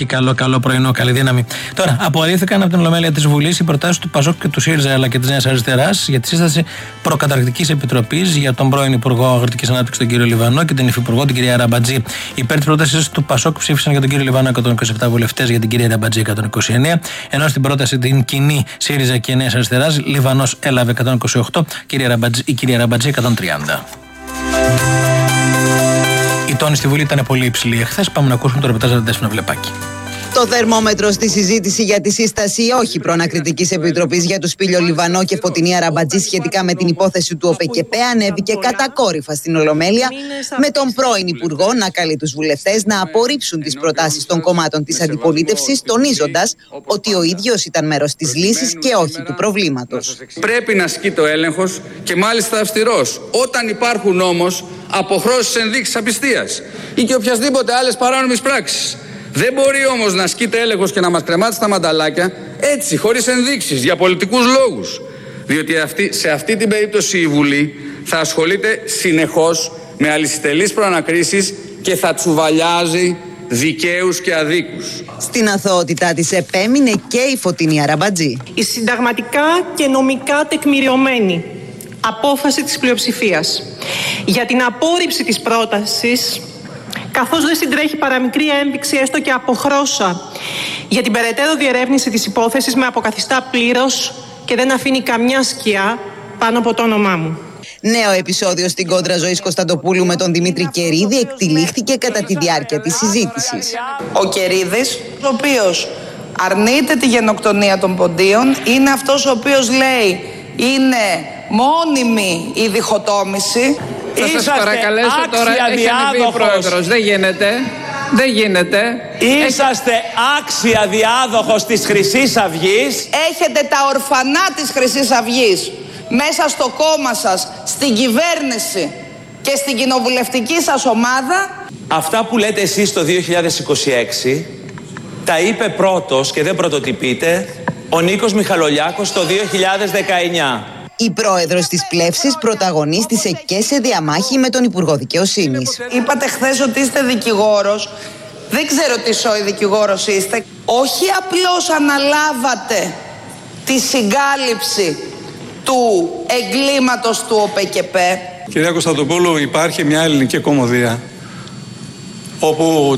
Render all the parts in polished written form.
Λεπάκη, καλό πρωινό, καλή δύναμη. Τώρα, απορρίφθηκαν από την Ολομέλεια της Βουλής οι προτάσεις του ΠΑΣΟΚ και του ΣΥΡΙΖΑ αλλά και της Νέας Αριστεράς για τη σύσταση προκαταρκτικής επιτροπής για τον πρώην Υπουργό Αγροτικής Ανάπτυξης τον κύριο Λιβανό και την Υφυπουργό την κυρία Ραμπατζή. Υπέρ της πρότασης του ΠΑΣΟΚ ψήφισαν για τον κύριο Λιβανό 127 βουλευτές, για την κυρία Ραμπατζή 129, ενώ στην πρόταση την κοινή ΣΥΡΙΖΑ και Νέας Αριστεράς Λιβανός έλαβε 128, η κυρία Ραμπατζή 130. Η τόνη στη Βουλή ήταν πολύ υψηλή εχθές. Πάμε να ακούσουμε το ρεπορτάζ του Δέσποινα Βλεπάκη. Το θερμόμετρο στη συζήτηση για τη σύσταση όχι προανακριτικής επιτροπής για τους Πήλιο Λιβανό και Φωτεινή Αραμπατζή σχετικά με την υπόθεση του ΟΠΕΚΕΠΕ ανέβηκε κατακόρυφα στην Ολομέλεια, με τον πρώην Υπουργό να καλεί τους βουλευτές να απορρίψουν τις προτάσεις των κομμάτων της αντιπολίτευσης, τονίζοντας ότι ο ίδιος ήταν μέρος της λύσης και όχι του προβλήματος. Πρέπει να ασκεί το έλεγχος και μάλιστα αυστηρός, όταν υπάρχουν όμως αποχρώσεις ενδείξεις απιστίας ή και οποιασδήποτε άλλες παράνομες πράξεις. Δεν μπορεί όμως να ασκείται έλεγχος και να μας κρεμάτε στα μανταλάκια έτσι, χωρίς ενδείξεις, για πολιτικούς λόγους. Διότι σε αυτή την περίπτωση η Βουλή θα ασχολείται συνεχώς με αλυσιτελείς προανακρίσεις και θα τσουβαλιάζει δικαίους και αδίκους. Στην αθωότητά της επέμεινε και η Φωτεινή Αραμπατζή. Η συνταγματικά και νομικά τεκμηριωμένη απόφαση της πλειοψηφίας για την απόρριψη της πρότασης, καθώς δεν συντρέχει παραμικρή ένδειξη έστω και αποχρόσα για την περαιτέρω διερεύνηση της υπόθεσης, με αποκαθιστά πλήρως και δεν αφήνει καμιά σκιά πάνω από το όνομά μου. Νέο επεισόδιο στην κόντρα Ζωής Κωνσταντοπούλου με τον Δημήτρη Κερίδη εκτυλίχθηκε κατά τη διάρκεια της συζήτησης. Ο Κερίδης, ο οποίος αρνείται τη γενοκτονία των ποντίων, είναι αυτός ο οποίος λέει είναι μόνιμη η διχοτόμηση. Θα σας παρακαλέσω τώρα, έχει ανεβεί ο πρόεδρος. Δεν γίνεται. Είσαστε άξια διάδοχος της Χρυσής Αυγής. Έχετε τα ορφανά της Χρυσής Αυγής μέσα στο κόμμα σας, στην κυβέρνηση και στην κοινοβουλευτική σας ομάδα. Αυτά που λέτε εσείς το 2026 τα είπε πρώτος και δεν πρωτοτυπείτε ο Νίκος Μιχαλολιάκος το 2019. Η πρόεδρος της Πλεύσης πρωταγωνίστησε και σε διαμάχη με τον Υπουργό Δικαιοσύνης. Είπατε χθες ότι είστε δικηγόρος. Δεν ξέρω τι σόι δικηγόρος είστε. Όχι απλώς αναλάβατε τη συγκάλυψη του εγκλήματος του ΟΠΕΚΕΠΕ. Κυρία Κωνσταντοπούλου, υπάρχει μια ελληνική κωμωδία όπου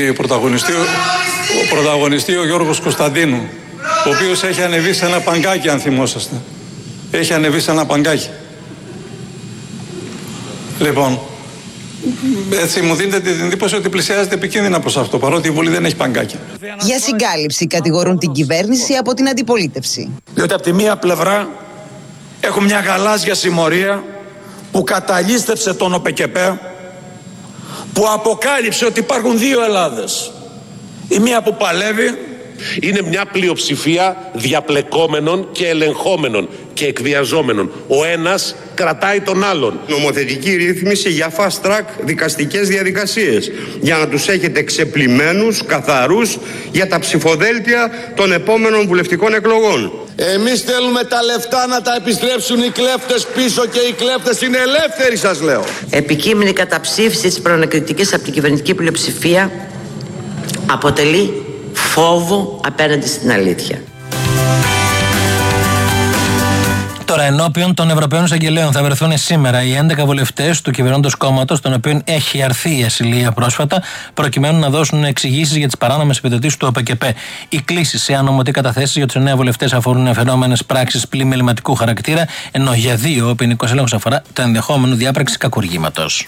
πρωταγωνιστεί ο Γιώργος Κωνσταντίνου, ο οποίος έχει ανεβεί σε ένα παγκάκι, αν θυμόσαστε. Έχει ανεβεί σε ένα παγκάκι. Λοιπόν, έτσι μου δίνετε την εντύπωση ότι πλησιάζεται επικίνδυνα προς αυτό, παρότι η Βουλή δεν έχει παγκάκια. Για συγκάλυψη κατηγορούν την κυβέρνηση από την αντιπολίτευση. Διότι από τη μία πλευρά έχουμε μια γαλάζια συμμορία που καταλήστευσε τον ΟΠΕΚΕΠΕ, που αποκάλυψε ότι υπάρχουν δύο Ελλάδες. Η μία που παλεύει. Είναι μια πλειοψηφία διαπλεκόμενων και ελεγχόμενων και εκβιαζόμενων. Ο ένας κρατάει τον άλλον. Νομοθετική ρύθμιση για fast track δικαστικές διαδικασίες, για να τους έχετε ξεπλημμένους, καθαρούς για τα ψηφοδέλτια των επόμενων βουλευτικών εκλογών. Εμείς θέλουμε τα λεφτά να τα επιστρέψουν οι κλέφτες πίσω και οι κλέφτες είναι ελεύθεροι, σας λέω. Επικείμενη καταψήφιση της προανακριτικής από την κυβερνητική πλειοψηφία αποτελεί φόβο απέναντι στην αλήθεια. Τώρα, ενώπιον των Ευρωπαίων Εισαγγελέων θα βρεθούν σήμερα οι 11 βουλευτές του κυβερνώντος κόμματος, των οποίων έχει αρθεί η ασυλία πρόσφατα, προκειμένου να δώσουν εξηγήσεις για τις παράνομες επιδοτήσεις του ΟΠΕΚΕΠΕ. Οι κλήσεις σε ανωμοτή καταθέσεις για τους 9 βουλευτές αφορούν φαινόμενες πράξεις πλημεληματικού χαρακτήρα, ενώ για 2 ο ποινικός έλεγχος αφορά το ενδεχόμενο διάπραξη κακουργήματος.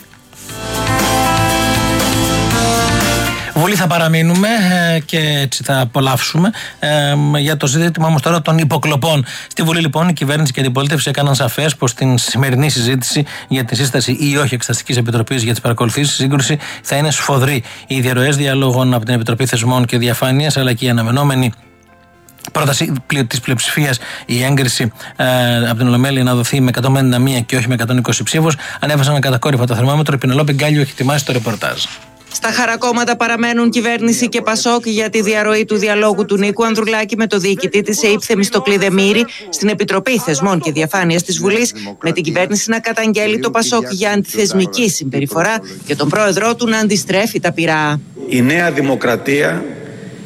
Βουλή θα παραμείνουμε και έτσι θα απολαύσουμε για το ζήτημα όμως τώρα των υποκλοπών. Στη Βουλή λοιπόν η κυβέρνηση και η αντιπολίτευση έκαναν σαφές πως στην σημερινή συζήτηση για τη σύσταση ή όχι Εξεταστικής Επιτροπής για τις παρακολουθήσεις, η σύγκρουση θα είναι σφοδρή. Οι διαρροές διαλόγων από την Επιτροπή Θεσμών και Διαφάνειας αλλά και η αναμενόμενη πρόταση της πλειοψηφίας, η έγκριση από την Ολομέλεια να δοθεί με 151 και όχι με 120 ψήφους, ανέβασαν κατακόρυφα το θερμόμετρο. Η Πινελόπη Γκάλιο έχει ετοιμάσει το ρεπορτάζ. Στα χαρακόμματα παραμένουν κυβέρνηση και Πασόκ για τη διαρροή του διαλόγου του Νίκου Ανδρουλάκη με το διοικητή της ΕΥΠ Θεμιστοκλή Δεμήρη στην Επιτροπή Θεσμών και Διαφάνειας της Βουλής, με την κυβέρνηση να καταγγέλει το Πασόκ για αντιθεσμική συμπεριφορά και τον πρόεδρό του να αντιστρέφει τα πυρά. Η Νέα Δημοκρατία